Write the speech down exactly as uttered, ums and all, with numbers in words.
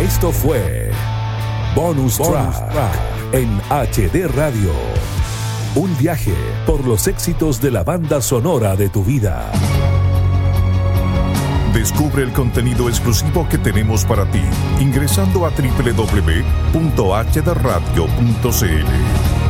Esto fue Bonus, Bonus Track, Track en H D Radio. Un viaje por los éxitos de la banda sonora de tu vida. Descubre el contenido exclusivo que tenemos para ti ingresando a doble u doble u doble u punto h d radio punto c l.